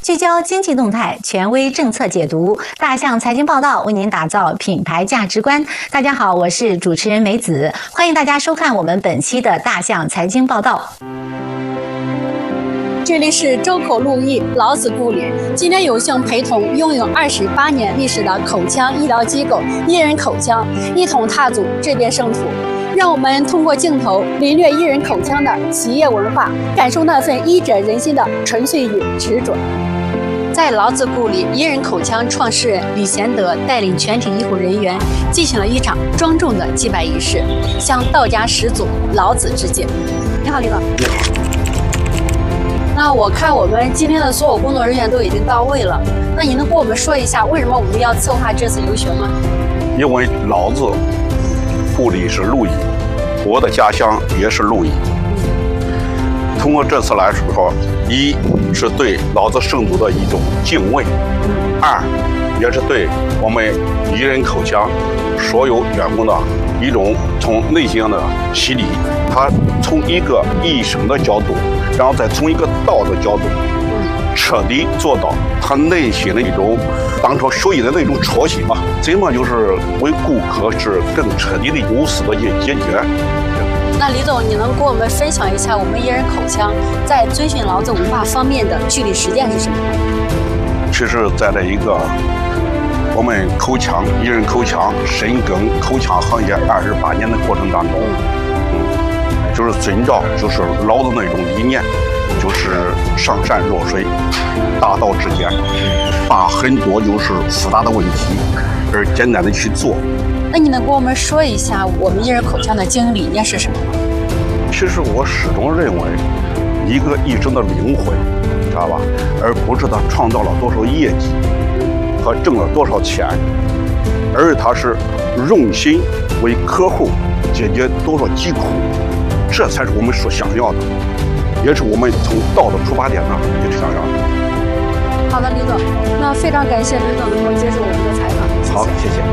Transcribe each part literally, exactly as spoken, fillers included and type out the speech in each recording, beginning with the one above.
聚焦经济动态，权威政策解读，大象财经报道为您打造品牌价值观。大家好，我是主持人梅子，欢迎大家收看我们本期的大象财经报道。 这里是周口路易老子故里，今天有幸陪同拥有二十八年历史的口腔医疗机构一人口腔，一同踏足这片圣土。让我们通过镜头领略一人口腔的企业文化，感受那份医者仁心的纯粹与执着。在老子故里，一人口腔创始人李贤德带领全体医护人员进行了一场庄重的祭拜仪式，向道家始祖老子致敬。你好，李总。 你好。 那我看我们今天的所有工作人员都已经到位了，那你能跟我们说一下，为什么我们要策划这次游学吗？ 因为老子故里是鹿邑，我的家乡也是鹿邑。通过这次来说，一是对老子圣祖的一种敬畏，二也是对我们一人口腔所有员工的一种从内心的洗礼。他从一个医生的角度，然后再从一个道的角度，彻底做到他内心的一种当初学医的那种初心嘛，怎么就是为顾客是更彻底的无私的去解决。 那李总，你能给我们分享一下我们一人口腔在遵循老子文化方面的具体实践是什么？ 其实，在这一个我们口腔一人口腔深耕口腔行业二十八年的过程当中，嗯，就是遵照就是老子那种理念，就是上善若水，大道至简，把很多就是复杂的问题而简单的去做。 那你能跟我们说一下我们一人口腔的经营理念是什么吗？ 其实我始终认为，一个医生的灵魂，知道吧，而不是他创造了多少业绩和挣了多少钱，而他是用心为客户解决多少疾苦，这才是我们所想要的，也是我们从道的出发点呢也是想要的。 好的，李总，那非常感谢李总能够接受我们的采访。谢谢。 好，谢谢。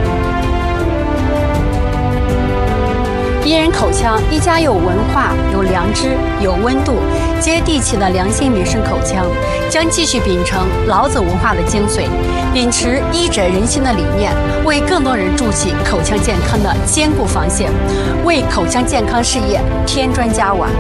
一人口腔，一家有文化、有良知、有温度、接地气的良心民生口腔，将继续秉承老子文化的精髓，秉持医者仁心的理念，为更多人筑起口腔健康的坚固防线，为口腔健康事业添砖加瓦。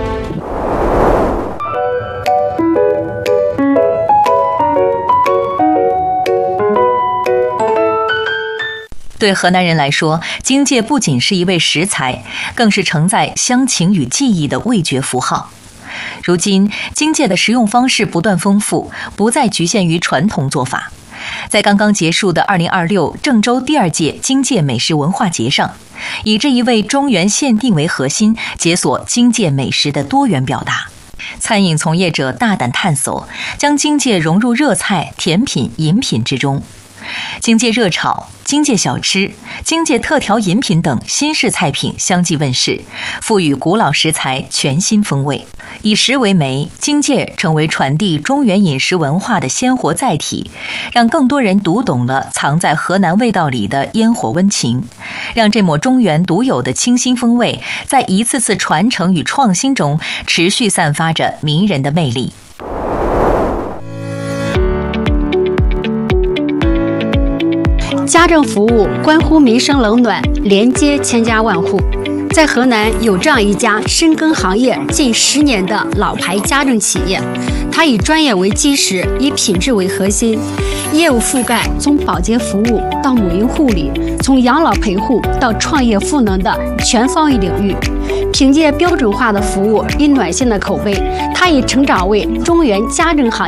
对河南人来说，荆芥不仅是一味食材，更是承载乡情与记忆的味觉符号。如今，荆芥的食用方式不断丰富，不再局限于传统做法。在刚刚结束的二零二六郑州第二届荆芥美食文化节上，以这一味中原限定为核心，解锁荆芥美食的多元表达。餐饮从业者大胆探索，将荆芥融入热菜、甜品、饮品之中。荆芥热炒、荆芥小吃、荆芥特调饮品等新式菜品相继问世，赋予古老食材全新风味。以食为媒，荆芥成为传递中原饮食文化的鲜活载体，让更多人读懂了藏在河南味道里的烟火温情，让这抹中原独有的清新风味在一次次传承与创新中持续散发着迷人的魅力。 家政服务关乎民生冷暖，连接千家万户。在河南有这样一家深耕行业近十年的老牌家政企业，它以专业为基石，以品质为核心，业务覆盖从保洁服务到母婴护理，从养老陪护到创业赋能的全方位领域。凭借标准化的服务与暖心的口碑，它已成长为中原家政行业